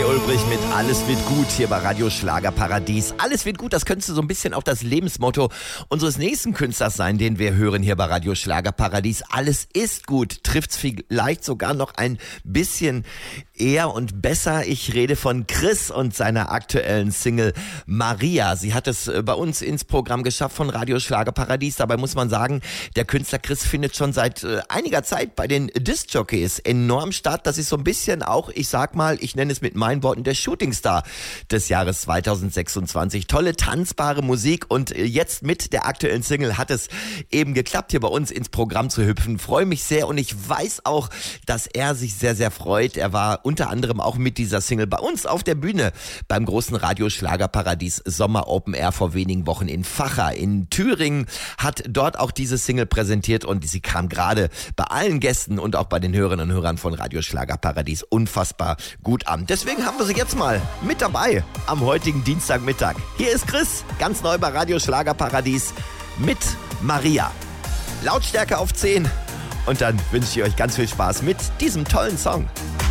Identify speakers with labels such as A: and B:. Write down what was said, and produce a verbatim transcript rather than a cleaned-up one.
A: Ulbrich mit Alles wird gut hier bei Radio Schlagerparadies. Alles wird gut, das könnte so ein bisschen auch das Lebensmotto unseres nächsten Künstlers sein, den wir hören hier bei Radio Schlagerparadies. Alles ist gut, trifft's vielleicht sogar noch ein bisschen eher und besser. Ich rede von Chris und seiner aktuellen Single Maria. Sie hat es bei uns ins Programm geschafft von Radio Schlagerparadies. Dabei muss man sagen, der Künstler Chris findet schon seit äh, einiger Zeit bei den Disc-Jockeys enorm statt. Das ist so ein bisschen auch, ich sag mal, ich nenne es mit meinen Worten, der Shootingstar des Jahres zweitausendsechsundzwanzig. Tolle, tanzbare Musik und jetzt mit der aktuellen Single hat es eben geklappt, hier bei uns ins Programm zu hüpfen. Freue mich sehr und ich weiß auch, dass er sich sehr, sehr freut. Er war unter anderem auch mit dieser Single bei uns auf der Bühne beim großen Radio Schlagerparadies Sommer Open Air vor wenigen Wochen in Vacha in Thüringen, hat dort auch diese Single präsentiert und sie kam gerade bei allen Gästen und auch bei den Hörerinnen und Hörern von Radio Schlagerparadies unfassbar gut an. Deswegen haben wir sie jetzt mal mit dabei am heutigen Dienstagmittag. Hier ist Chris, ganz neu bei Radio Schlagerparadies mit Maria. Lautstärke auf zehn und dann wünsche ich euch ganz viel Spaß mit diesem tollen Song.